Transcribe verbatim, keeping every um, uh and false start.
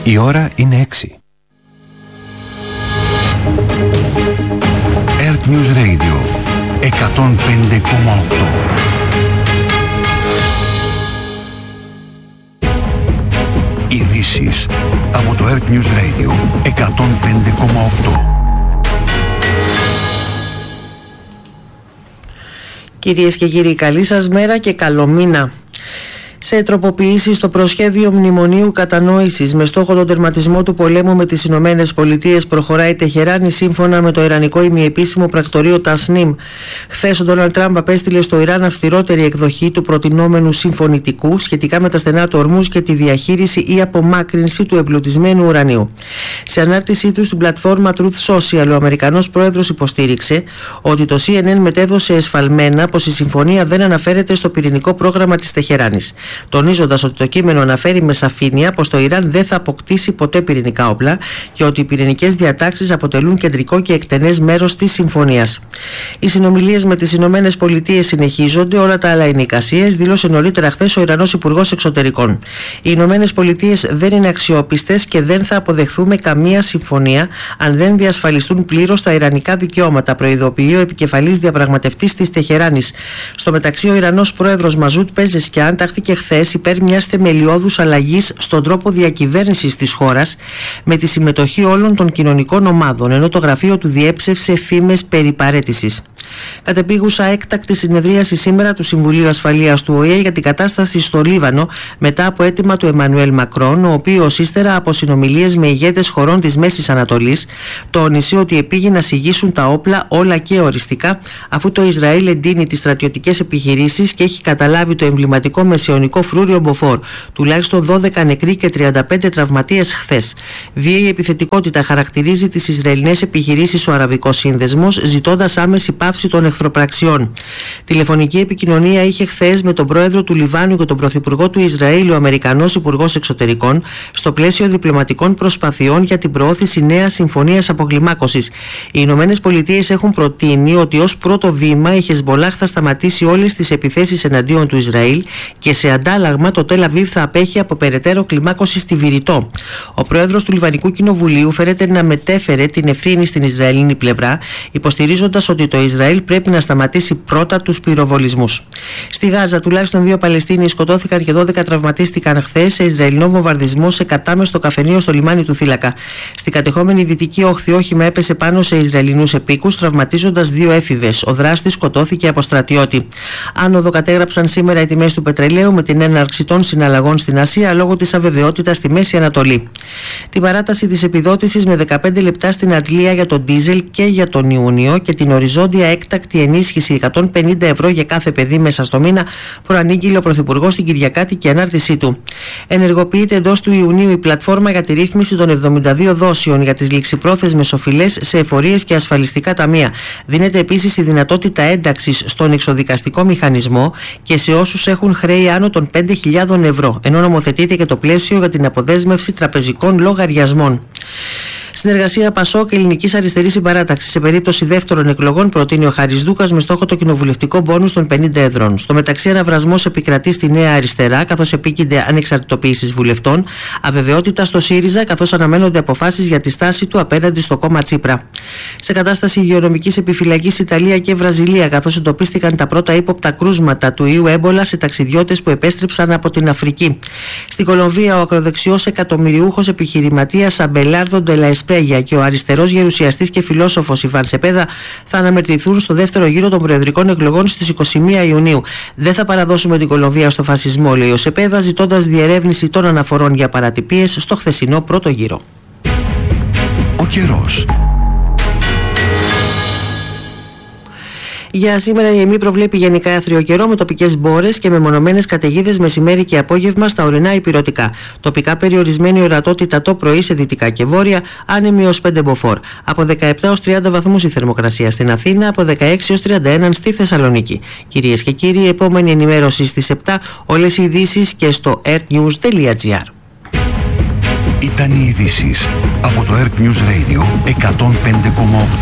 Η ώρα είναι έξι. Earth News Radio εκατόν πέντε κόμμα οκτώ. Ειδήσεις από το Earth News Radio εκατόν πέντε κόμμα οκτώ. Κυρίες και κύριοι, καλή σας μέρα και καλό μήνα. Σε τροποποιήσεις στο προσχέδιο μνημονίου κατανόησης με στόχο τον τερματισμό του πολέμου με τις Ηνωμένες Πολιτείες προχωράει η Τεχεράνη σύμφωνα με το ιρανικό ημιεπίσημο πρακτορείο Τασνίμ. Χθες ο Ντόναλντ Τραμπ απέστειλε στο Ιράν αυστηρότερη εκδοχή του προτινόμενου συμφωνητικού σχετικά με τα στενά του Ορμούζ και τη διαχείριση ή απομάκρυνση του εμπλουτισμένου ουρανίου. Σε ανάρτησή του στην πλατφόρμα Truth Social, ο Αμερικανός πρόεδρος υποστήριξε ότι το σι εν εν μετέδωσε εσφαλμένα πως η συμφωνία δεν αναφέρεται στο πυρηνικό πρόγραμμα της Τεχεράνης, τονίζοντας ότι το κείμενο αναφέρει με σαφήνεια πως το Ιράν δεν θα αποκτήσει ποτέ πυρηνικά όπλα και ότι οι πυρηνικές διατάξεις αποτελούν κεντρικό και εκτενές μέρος της συμφωνίας. Οι συνομιλίες με τις Ηνωμένες Πολιτείες συνεχίζονται, όλα τα άλλα είναι εικασίες, δήλωσε νωρίτερα χθες ο Ιρανός Υπουργός Εξωτερικών. Οι Ηνωμένες Πολιτείες δεν είναι αξιόπιστες και δεν θα αποδεχθούμε καμία συμφωνία αν δεν διασφαλιστούν πλήρως τα ιρανικά δικαιώματα, προειδοποιεί ο επικεφαλής διαπραγματευτής της Τεχεράνης. Στο μεταξύ, ο Ιρανός πρόεδρος Μαζούτ Πεζεσκιάν τάχθηκε χθες υπέρ μιας θεμελιώδους αλλαγής στον τρόπο διακυβέρνησης της χώρας με τη συμμετοχή όλων των κοινωνικών ομάδων, ενώ το γραφείο του διέψευσε φήμες περί παραίτησης. Κατεπίγουσα έκτακτη συνεδρίαση σήμερα του Συμβουλίου Ασφαλείας του Ο Ε Ε για την κατάσταση στο Λίβανο μετά από αίτημα του Εμμανουέλ Μακρόν, ο οποίος ύστερα από συνομιλίες με ηγέτες χωρών της Μέσης Ανατολής τόνισε ότι επήγε να συγγύσουν τα όπλα όλα και οριστικά, αφού το Ισραήλ εντείνει τις στρατιωτικές επιχειρήσεις και έχει καταλάβει το εμβληματικό μεσαιωνικό φρούριο Μποφόρ. Τουλάχιστον δώδεκα νεκροί και τριάντα πέντε τραυματίες χθες. Βίαιη επιθετικότητα χαρακτηρίζει τις Ισραηλινές επιχειρήσεις ο Αραβικός Σύνδεσμος, ζητώντας άμεση πάυση των εχθροπραξιών. Τηλεφωνική επικοινωνία είχε χθες με τον πρόεδρο του Λιβάνου και τον πρωθυπουργό του Ισραήλ, ο Αμερικανός Υπουργός Εξωτερικών, στο πλαίσιο διπλωματικών προσπαθειών για την προώθηση νέας συμφωνίας αποκλιμάκωσης. Οι Ηνωμένες Πολιτείες έχουν προτείνει ότι ως πρώτο βήμα η Χεσμπολάχ θα σταματήσει όλες τις επιθέσεις εναντίον του Ισραήλ και σε αντάλλαγμα το Τελ Αβίβ θα απέχει από περαιτέρω κλιμάκωση στη Βηρητό. Ο πρόεδρος του Λιβανικού Κοινοβουλίου φέρεται να μετέφερε την ευθύνη στην Ισραηλινή πλευρά, υποστηρίζοντας ότι το Ισραήλ πρέπει να σταματήσει πρώτα τους πυροβολισμούς. Στη Γάζα, τουλάχιστον δύο Παλαιστίνοι σκοτώθηκαν και δώδεκα τραυματίστηκαν χθες σε Ισραηλινό βομβαρδισμό σε κατάμεστο καφενείο στο λιμάνι του Θύλακα. Στην κατεχόμενη δυτική όχθη όχημα έπεσε πάνω σε Ισραηλινούς επίκους, τραυματίζοντας δύο έφηβες. Ο δράστης σκοτώθηκε από στρατιώτη. Άνοδο κατέγραψαν σήμερα οι τιμές του πετρελαίου με την έναρξη των συναλλαγών στην Ασία λόγω της αβεβαιότητας στη Μέση Ανατολή. Την παράταση της επιδότησης με δεκαπέντε λεπτά στην Αντλία για τον ντίζελ και για τον Ιούνιο και την οριζόντια έκτακτη ενίσχυση εκατόν πενήντα ευρώ για κάθε παιδί μέσα στο μήνα προανήγγειλε ο Πρωθυπουργός στην Κυριακάτικη ανάρτησή του. Ενεργοποιείται εντός του Ιουνίου η πλατφόρμα για τη ρύθμιση των εβδομήντα δύο δόσεων για τις ληξιπρόθεσμες οφειλές σε εφορίες και ασφαλιστικά ταμεία. Δίνεται επίσης η δυνατότητα ένταξης στον εξοδικαστικό μηχανισμό και σε όσους έχουν χρέη άνω των πέντε χιλιάδες ευρώ, ενώ νομοθετείται και το πλαίσιο για την αποδέσμευση τραπεζικών λογαριασμών. Συνεργασία Πασόκ Ελληνικής Αριστερής Συμπαράταξης σε περίπτωση δεύτερων εκλογών προτείνει ο Χάρης Δούκας με στόχο το κοινοβουλευτικό μπόνους των πενήντα εδρών. Στο μεταξύ, αναβρασμός επικρατεί στη Νέα Αριστερά, καθώς επίκυνται ανεξαρτητοποίησης βουλευτών, αβεβαιότητα στο ΣΥΡΙΖΑ, καθώς αναμένονται αποφάσεις για τη στάση του απέναντι στο κόμμα Τσίπρα. Σε κατάσταση υγειονομικής επιφυλακής Ιταλία και Βραζιλία, καθώς εντοπίστηκαν τα πρώτα ύποπτα κρούσματα του ιού έμπολα σε ταξιδιώτες που επέστρεψαν από την Αφρική. Στην Κολομβία, ο ακροδεξιός εκατομμυριούχος επιχειρηματίας Αμπελάρδο Ντελαεσπέγια και ο αριστερός γερουσιαστής και φιλόσοφος Ιβάν Σεπέδα θα αναμετρηθούν στο δεύτερο γύρο των προεδρικών εκλογών στις είκοσι μία Ιουνίου. Δεν θα παραδώσουμε την Κολομβία στο φασισμό, λέει ο Σεπέδα, ζητώντας διερεύνηση των αναφορών για παρατυπίες στο χθεσινό πρώτο γύρο. Ο καιρός. Για σήμερα η ΕΜΗ προβλέπει γενικά άθριο καιρό με τοπικές μπόρες και μεμονωμένες καταιγίδες μεσημέρι και απόγευμα στα ορεινά ηπειρωτικά. Τοπικά περιορισμένη ορατότητα το πρωί σε δυτικά και βόρεια, άνεμη ως πέντε μποφόρ. Από δεκαεπτά ως τριάντα βαθμούς η θερμοκρασία στην Αθήνα, από δεκαέξι ως τριάντα ένα στη Θεσσαλονίκη. Κυρίες και κύριοι, επόμενη ενημέρωση στις επτά, όλες οι ειδήσεις και στο earthnews τελεία gr. Ήταν οι ειδήσεις από το Earth News Radio εκατόν πέντε κόμμα οκτώ.